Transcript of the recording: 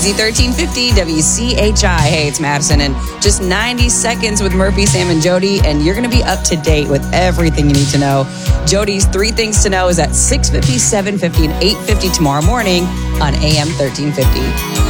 Easy 1350 WCHI. Hey, it's Madison, and just 90 seconds with Murphy, Sam, and Jody, and you're going to be up to date with everything you need to know. Jody's 3 Things to Know is at 6:50, 7:50, and 8:50 tomorrow morning on AM 1350.